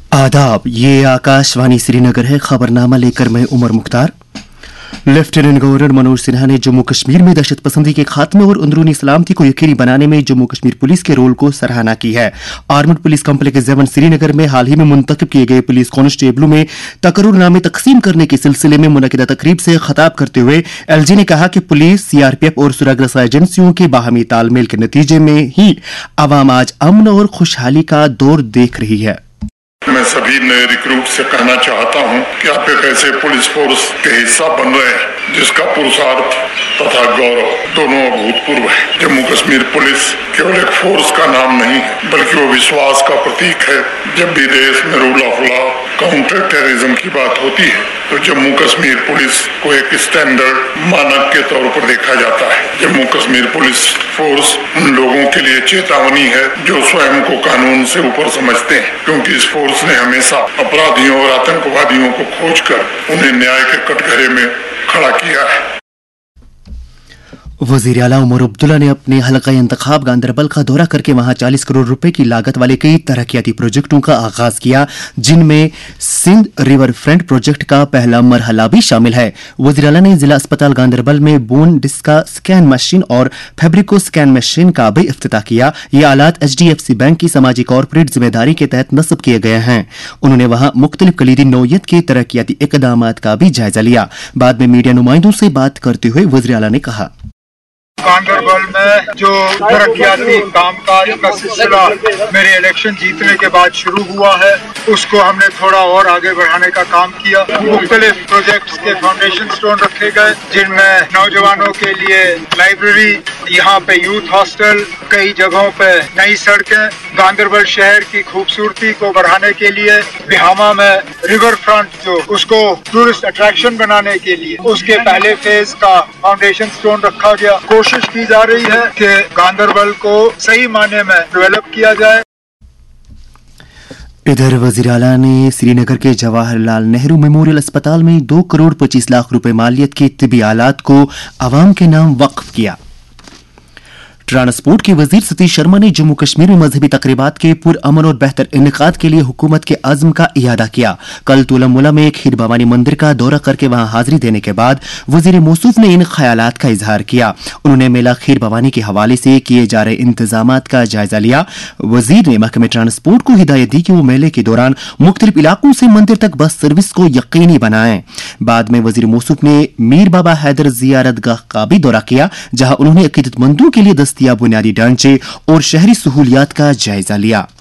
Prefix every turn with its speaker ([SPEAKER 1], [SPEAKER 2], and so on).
[SPEAKER 1] आदाब, ये आकाशवाणी श्रीनगर है। खबरनामा लेकर मैं उमर मुख्तार। लेफ्टिनेंट गवर्नर मनोज सिन्हा ने जम्मू कश्मीर में दहशत पसंदी के खात्मे और अंदरूनी सलामती को यकीनी बनाने में जम्मू कश्मीर पुलिस के रोल को सराहना की है। आर्मड पुलिस कॉम्प्लेक्स 7 श्रीनगर में हाल ही में मुंतखब किए गए पुलिस कांस्टेबलों में तकर्रुरनामे तकसीम करने के सिलसिले में मुनक्किदा तकरीब से खिताब करते हुए एलजी ने कहा कि पुलिस, सीआरपीएफ और सुरक्षा एजेंसियों के बाहमी तालमेल के नतीजे में ही अवाम आज अमन और खुशहाली का दौर देख रही है।
[SPEAKER 2] मैं सभी नए रिक्रूट से कहना चाहता हूं कि आप एक ऐसे पुलिस फोर्स के हिस्सा बन रहे हैं जिसका पुरुषार्थ तथा गौरव दोनों अभूतपूर्व है। जम्मू कश्मीर पुलिस केवल एक फोर्स का नाम नहीं है, बल्कि वो विश्वास का प्रतीक है। जब भी देश में rule of law, counter terrorism की बात होती है तो जम्मू कश्मीर पुलिस को एक स्टैंडर्ड मानक के तौर पर देखा जाता है। जम्मू कश्मीर पुलिस फोर्स उन लोगों के लिए चेतावनी है जो स्वयं को कानून से ऊपर समझते हैं, क्योंकि इस फोर्स ने हमेशा अपराधियों और आतंकवादियों को खोजकर उन्हें न्याय के कटघरे में खड़ा किया है।
[SPEAKER 1] वजीर आला उमर अब्दुल्ला ने अपने हलका इंतखाब गांदरबल का दौरा करके वहां 40 करोड़ रुपए की लागत वाले कई तरक्याती प्रोजेक्टों का आगाज किया, जिनमें सिंध रिवर फ्रंट प्रोजेक्ट का पहला मरहला भी शामिल है। वजीर आला ने जिला अस्पताल गांदरबल में बोन डिस्का स्कैन मशीन और फैब्रिको स्कैन मशीन का भी इफ्तिताह किया। ये आलात HDFC बैंक की समाजी कॉर्पोरेट जिम्मेदारी के तहत नस्ब किए गए हैं। उन्होंने वहां मुख्तलिफ कलीदी नौयत के तरक्याती इकदामात का भी जायजा लिया। बाद में मीडिया नुमाइंदों से बात करते हुए वजीर आला ने कहा,
[SPEAKER 3] गांदरबल में जो तरक्याती कामकाज का सिलसिला मेरे इलेक्शन जीतने के बाद शुरू हुआ है, उसको हमने थोड़ा और आगे बढ़ाने का काम किया। मुख्तलिफ प्रोजेक्ट्स के फाउंडेशन स्टोन रखे गए, जिनमें नौजवानों के लिए लाइब्रेरी, यहाँ पे यूथ हॉस्टल, कई जगहों पे नई सड़कें, गांदरबल शहर की खूबसूरती को बढ़ाने के लिए बिहामा में रिवर फ्रंट जो उसको टूरिस्ट अट्रैक्शन बनाने के लिए उसके पहले फेज का फाउंडेशन स्टोन रखा गया। कोशिश की जा रही है कि गांदरबल को सही मायने में डेवलप किया जाए।
[SPEAKER 1] इधर वजीर आला ने श्रीनगर के जवाहरलाल नेहरू मेमोरियल अस्पताल में 2 करोड़ 25 लाख रुपए मालियत के तिब्बी आलात को अवाम के नाम वक्फ किया। ट्रांसपोर्ट के वजीर सतीश शर्मा ने जम्मू कश्मीर में मजहबी तकरीबात के पुरअमन और बेहतर इनेकाद के लिए हुकूमत के अज़्म का इयादा किया। कल तुलमुला में खीर भवानी मंदिर का दौरा करके वहां हाजिरी देने के बाद वजीर मौसूफ ने इन ख्यालात का इजहार किया। उन्होंने मेला खीर भवानी के हवाले से किए जा रहे इंतजामात का जायजा लिया। वजीर ने महकमे ट्रांसपोर्ट को हिदायत दी कि वो मेले के दौरान मुख्तलिफ इलाकों से मंदिर तक बस सर्विस को यकीनी बनाएं। बाद में वजीर मौसूफ ने मीर बाबा हैदर जियारतगाह का भी दौरा किया, जहां उन्होंने अकीदतमंदों के लिए या बुनियादी ढांचे और शहरी सहूलियात का जायजा लिया।